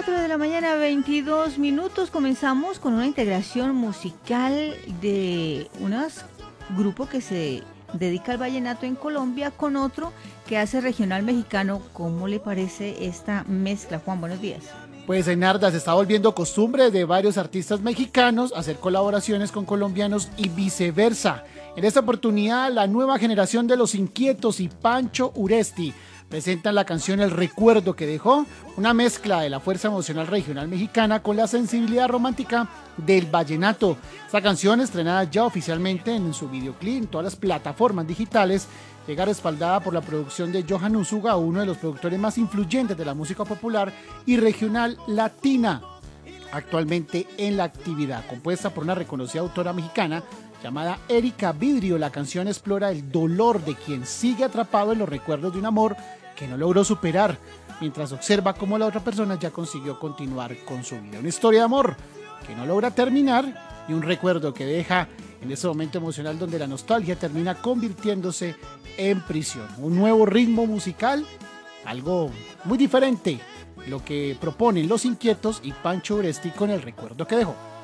4 de la mañana, 22 minutos. Comenzamos con una integración musical de un grupo que se dedica al vallenato en Colombia con otro que hace regional mexicano. ¿Cómo le parece esta mezcla, Juan? Buenos días. Pues Enarda, se está volviendo costumbre de varios artistas mexicanos hacer colaboraciones con colombianos y viceversa. En esta oportunidad, la nueva generación de Los Inquietos y Pancho Uresti presentan la canción El Recuerdo que Dejó, una mezcla de la fuerza emocional regional mexicana con la sensibilidad romántica del vallenato. Esta canción, estrenada ya oficialmente en su videoclip en todas las plataformas digitales, llega respaldada por la producción de Johan Usuga, uno de los productores más influyentes de la música popular y regional latina, actualmente en la actividad. Compuesta por una reconocida autora mexicana llamada Erika Vidrio, la canción explora el dolor de quien sigue atrapado en los recuerdos de un amor que no logró superar, mientras observa cómo la otra persona ya consiguió continuar con su vida. Una historia de amor que no logra terminar y un recuerdo que deja en ese momento emocional donde la nostalgia termina convirtiéndose en prisión. Un nuevo ritmo musical, algo muy diferente, lo que proponen Los Inquietos y Pancho Uresti con El Recuerdo que Dejó.